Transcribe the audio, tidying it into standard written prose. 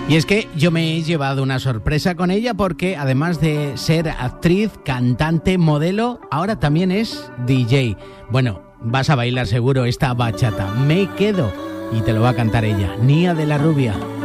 Y es que yo me he llevado una sorpresa con ella porque además de ser actriz, cantante, modelo, ahora también es DJ. Bueno, vas a bailar seguro esta bachata. Me quedo y te lo va a cantar ella, Nia de la Rubia.